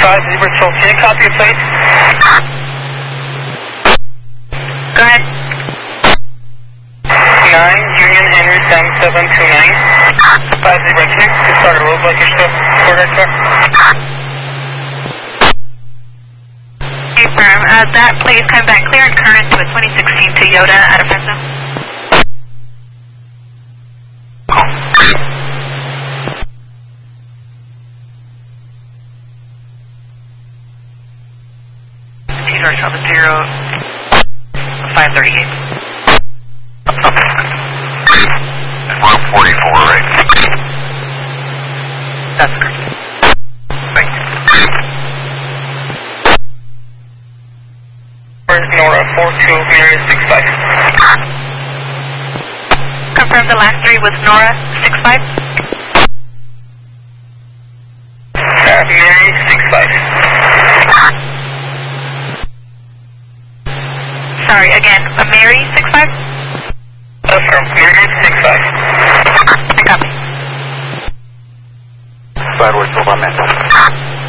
Zebra 12, can you copy your plate? Go ahead. 9 Union Henry Sam 729. 5 Zebra 6, you started road like you're still correct, sir? Okay, firm. That plate is coming back clear and current to a 2016 Toyota out of Fresno. T-George on the 0538. 144, right? That's correct. Thank you. Where's Nora 42 Mary 65? Confirm the last three was Nora 65. Mary 65. Sorry, again, Mary 65? That's her, Mary 65. I copy. Sideward, 12 on that.